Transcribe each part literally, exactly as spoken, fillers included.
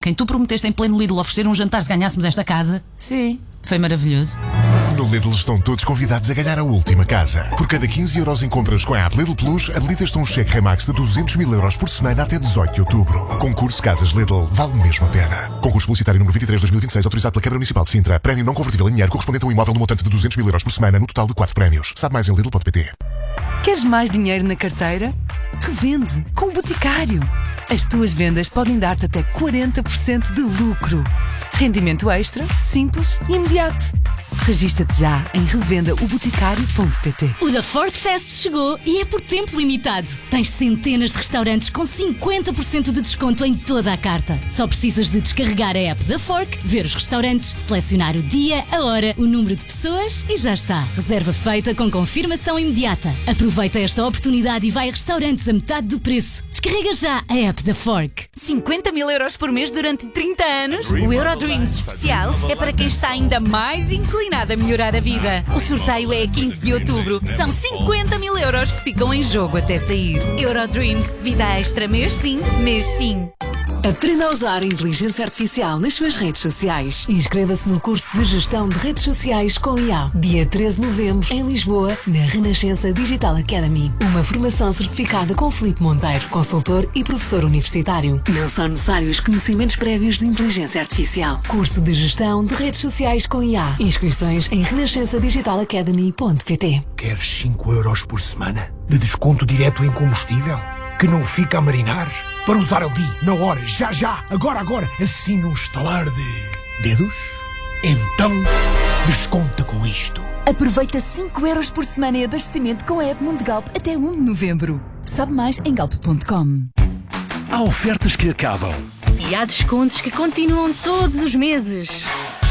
quem tu prometeste em pleno Lidl oferecer um jantar se ganhássemos esta casa? Sim, foi maravilhoso. No Lidl estão todos convidados a ganhar a última casa. Por cada quinze euros em compras com a app Lidl Plus, habilitas-te um cheque Remax de duzentos mil euros por semana até dezoito de outubro. Concurso Casas Lidl, vale mesmo a pena. Concurso publicitário número vinte e três de dois mil e vinte e seis, autorizado pela Câmara Municipal de Sintra. Prémio não convertível em dinheiro correspondente a um imóvel no montante de duzentos mil euros por semana, no total de quatro prémios. Sabe mais em lidl ponto pt. Queres mais dinheiro na carteira? Revende com o Boticário. As tuas vendas podem dar-te até quarenta por cento de lucro. Rendimento extra, simples e imediato. Regista-te já em revenda o boticário ponto pt. O The Fork Fest chegou e é por tempo limitado. Tens centenas de restaurantes com cinquenta por cento de desconto em toda a carta. Só precisas de descarregar a app da Fork, ver os restaurantes, selecionar o dia, a hora, o número de pessoas e já está. Reserva feita com confirmação imediata. Aproveita esta oportunidade e vai a restaurantes a metade do preço. Descarrega já a app da Fork. cinquenta mil euros por mês durante trinta anos? O Eurodreams especial é para quem está ainda mais inclinado a melhorar a vida. O sorteio é a quinze de outubro. São cinquenta mil euros que ficam em jogo até sair. Eurodreams, vida extra mês sim, mês sim. Aprenda a usar a inteligência artificial nas suas redes sociais. Inscreva-se no curso de gestão de redes sociais com I A. Dia treze de novembro, em Lisboa, na Renascença Digital Academy. Uma formação certificada com Filipe Monteiro, consultor e professor universitário. Não são necessários conhecimentos prévios de inteligência artificial. Curso de gestão de redes sociais com I A. Inscrições em renascença digital academy ponto pt. Queres cinco euros por semana de desconto direto em combustível? Que não fica a marinar? Para usar ali, na hora, já, já, agora, agora, assim num estalar de dedos? Então, desconta com isto. Aproveita cinco euros por semana em abastecimento com a app Mundo Galp até um de novembro. Sabe mais em galp ponto com. Há ofertas que acabam. E há descontos que continuam todos os meses.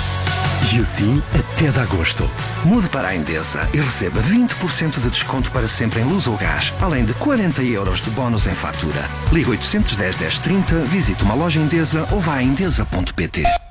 E assim até de agosto. Mude para a Endesa e receba vinte por cento de desconto para sempre em luz ou gás, além de quarenta euros de bónus em fatura. Ligue oitocentos e dez, dez trinta, visite uma loja Endesa ou vá a endesa ponto pt.